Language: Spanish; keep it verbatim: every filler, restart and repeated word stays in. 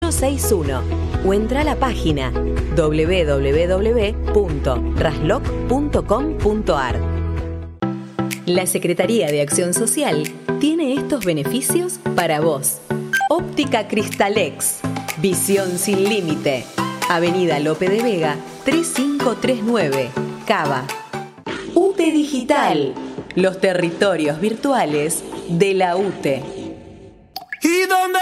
cero seis uno o entra a la página doble u doble u doble u punto rasloc punto com punto ar. La Secretaría de Acción Social tiene estos beneficios para vos. Óptica Cristalex, visión sin límite. Avenida Lope de Vega, tres cinco tres nueve, Cava. U T E Digital, los territorios virtuales de la U T E. ¿Y dónde